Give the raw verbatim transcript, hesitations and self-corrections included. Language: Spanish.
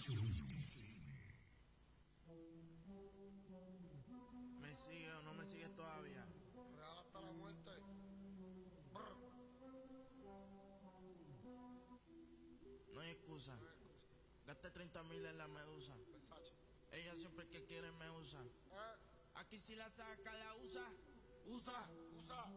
¿Me sigue o no me sigues todavía? Real hasta la muerte. Brr. No hay excusa. No hay excusa. Gasté treinta mil en la medusa. Versace. Ella siempre que quiere me usa. Eh, Aquí si la saca la usa. Usa. usa.